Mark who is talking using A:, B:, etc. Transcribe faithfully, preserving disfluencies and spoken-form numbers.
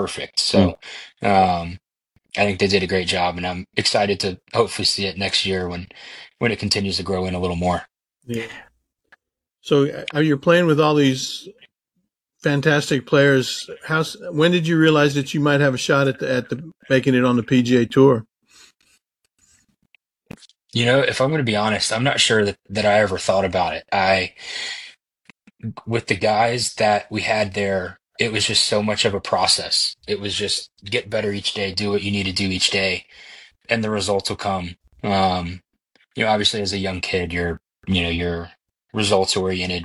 A: perfect.
B: Mm.
A: So um, I think they did a great job, and I'm excited to hopefully see it next year when when it continues to grow in a little more.
B: Yeah. So uh, you're playing with all these fantastic players. How, when did you realize that you might have a shot at the, at the making it on the P G A Tour?
A: You know, if I'm going to be honest, I'm not sure that that I ever thought about it. I With the guys that we had there, it was just so much of a process. It was just get better each day, do what you need to do each day, and the results will come. Um, you know, obviously as a young kid, you're, you know, you're results oriented,